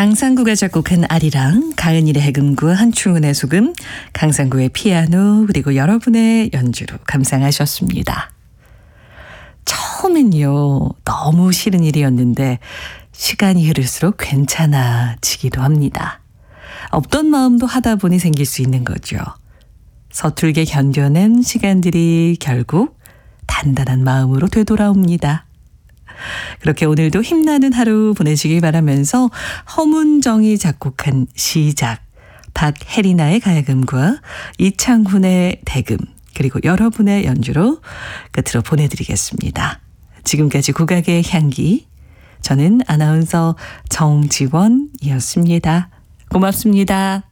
강상구가 작곡한 아리랑, 가은일의 해금과 한충은의 소금, 강상구의 피아노 그리고 여러분의 연주로 감상하셨습니다. 처음엔요 너무 싫은 일이었는데 시간이 흐를수록 괜찮아지기도 합니다. 없던 마음도 하다 보니 생길 수 있는 거죠. 서툴게 견뎌낸 시간들이 결국 단단한 마음으로 되돌아옵니다. 그렇게 오늘도 힘나는 하루 보내시길 바라면서 허문정이 작곡한 시작, 박혜리나의 가야금과 이창훈의 대금 그리고 여러분의 연주로 끝으로 보내드리겠습니다. 지금까지 국악의 향기, 저는 아나운서 정지원이었습니다. 고맙습니다.